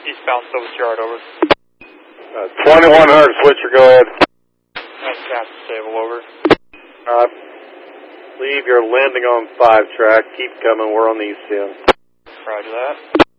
Eastbound Silver Yard, over. 2100 switcher, go ahead. That's Captain Stable, over. Leave your landing on 5 track. Keep coming, we're on the east end. Roger that.